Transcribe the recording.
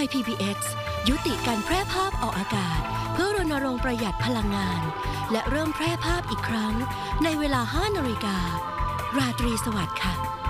ย PBS ยุติการแพร่ภาพออกอากาศเพื่อรณรงค์ประหยัดพลังงานและเริ่มแพร่ภาพอีกครั้งในเวลา 5 นาฬิการาตรีสวัสดิ์ค่ะ